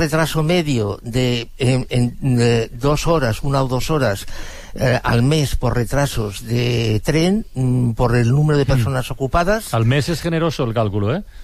retraso medio de 2 horas, 1 o 2 horas al mes por retrasos de tren, por el número de personas ocupadas. Al mes es generoso el cálculo, ¿eh?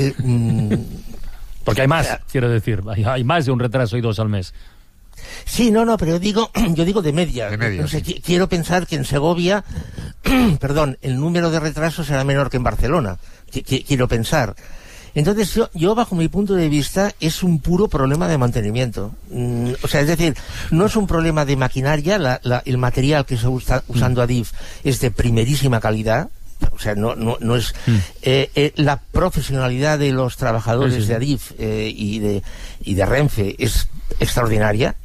Porque hay más, quiero decir, hay más de un retraso y 2 al mes. Sí, no, pero yo digo de media. No sé, quiero pensar que en Segovia, perdón, el número de retrasos será menor que en Barcelona. Quiero pensar. Entonces, yo bajo mi punto de vista, es un puro problema de mantenimimiento. O sea, es decir, no es un problema de maquinaria, el material que se está usando Adif es de primerísima calidad. O sea, no es la profesionalidad de los trabajadores de Adif y de Renfe es extraordinaria.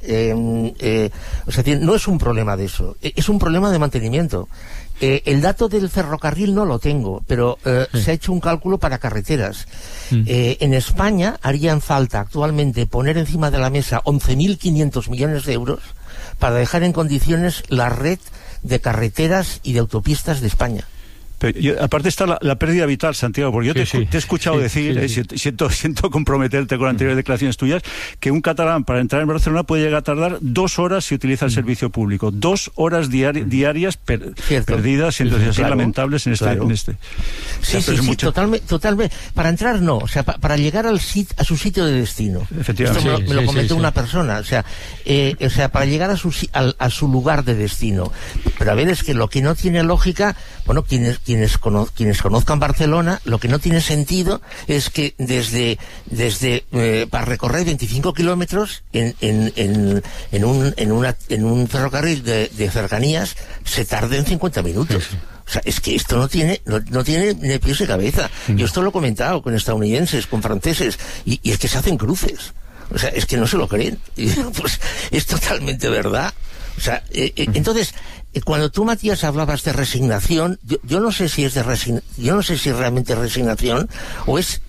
O sea, no es un problema de eso, es un problema de mantenimiento. El dato del ferrocarril no lo tengo, pero se ha hecho un cálculo para carreteras. En España harían falta actualmente poner encima de la mesa 11.500 millones de euros para dejar en condiciones la red de carreteras y de autopistas de España. Pero aparte está la pérdida vital, Santiago, porque yo te he escuchado decir, siento comprometerte con anteriores declaraciones tuyas, que un catalán para entrar en Barcelona puede llegar a tardar 2 horas si utiliza el servicio público. 2 horas diarias perdidas, entonces así lamentables en este. Sí, totalmente. Para entrar no, o sea, para llegar a su sitio de destino. Efectivamente. Esto me lo comentó una persona, o sea, para llegar a su lugar de destino. Pero a ver, es que lo que no tiene lógica, bueno, quienes conozcan Barcelona, lo que no tiene sentido es que desde para recorrer 25 kilómetros en un ferrocarril de cercanías se tarden 50 minutos. O sea, es que esto no tiene ni pies ni cabeza. Yo esto lo he comentado con estadounidenses, con franceses, y es que se hacen cruces. O sea, es que no se lo creen. Y, pues es totalmente verdad. O sea, entonces, cuando tú, Matías, hablabas de resignación, yo no sé si es yo no sé si realmente es resignación o es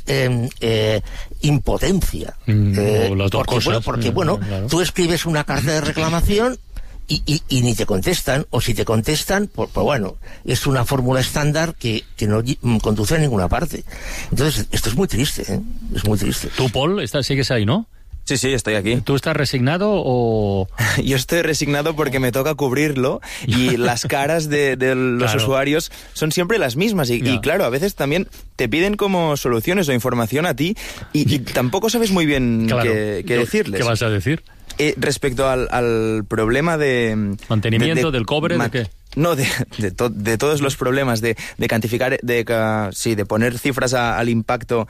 impotencia. O las dos cosas. Porque claro, tú escribes una carta de reclamación y ni te contestan, o si te contestan, pues bueno, es una fórmula estándar que no conduce a ninguna parte. Entonces, esto es muy triste, ¿eh? Es muy triste. Tú, Paul, sigues ahí, ¿no? Sí, estoy aquí. ¿Tú estás resignado o...? Yo estoy resignado porque me toca cubrirlo y las caras de los usuarios son siempre las mismas y claro, a veces también te piden como soluciones o información a ti y tampoco sabes muy bien qué decirles. ¿Qué vas a decir? Respecto al problema de... ¿Mantenimiento, del cobre, de qué? No, de todos los problemas, de cuantificar, de poner cifras al impacto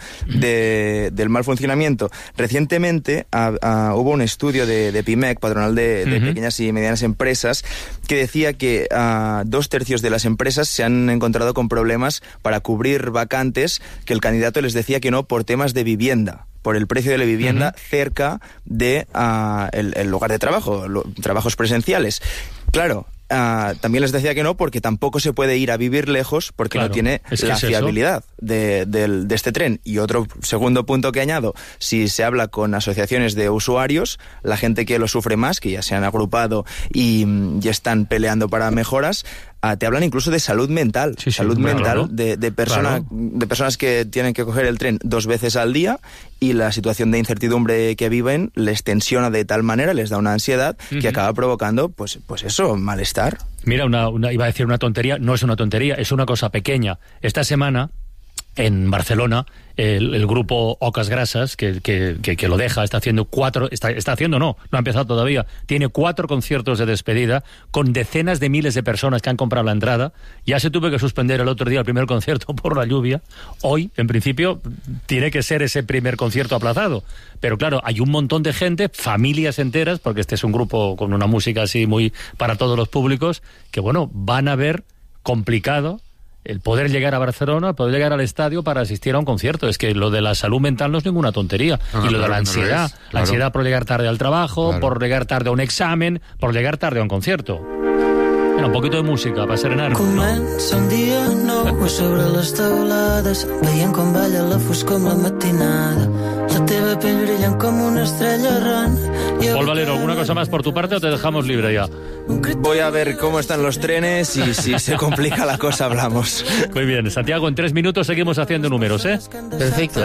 del mal funcionamiento. Recientemente hubo un estudio de PIMEC, Patronal de Pequeñas y Medianas Empresas, que decía que 2/3 de las empresas se han encontrado con problemas para cubrir vacantes que el candidato les decía que no por temas de vivienda, por el precio de la vivienda cerca de el lugar de trabajo, trabajos presenciales. Claro, también les decía que no porque tampoco se puede ir a vivir lejos porque no tiene la fiabilidad de este tren. Y otro segundo punto que añado, si se habla con asociaciones de usuarios, la gente que lo sufre más, que ya se han agrupado y están peleando para mejoras, te hablan incluso de salud mental, de personas que tienen que coger el tren 2 veces al día y la situación de incertidumbre que viven les tensiona de tal manera, les da una ansiedad que acaba provocando, pues eso, malestar. Mira, iba a decir una tontería, no es una tontería, es una cosa pequeña. Esta semana, en Barcelona, el grupo Ocas Grasas, que lo deja, está haciendo no ha empezado todavía, tiene 4 conciertos de despedida con decenas de miles de personas que han comprado la entrada. Ya se tuvo que suspender el otro día el primer concierto por la lluvia. Hoy, en principio, tiene que ser ese primer concierto aplazado. Pero claro, hay un montón de gente, familias enteras, porque este es un grupo con una música así muy para todos los públicos, que bueno, van a ver complicado el poder llegar a Barcelona, poder llegar al estadio para asistir a un concierto. Es que lo de la salud mental no es ninguna tontería. Y lo de la ansiedad, la ansiedad por llegar tarde al trabajo, por llegar tarde a un examen, por llegar tarde a un concierto. Bueno, un poquito de música para serenar. Comença un dia nou sobre les teulades, veient com balla la foscor amb la matinada. La teva pell brillant com una estrella errant. Paul Valero, ¿alguna cosa más por tu parte o te dejamos libre ya? Voy a ver cómo están los trenes y si se complica la cosa hablamos. Muy bien, Santiago, en 3 minutos seguimos haciendo números, ¿eh? Perfecto.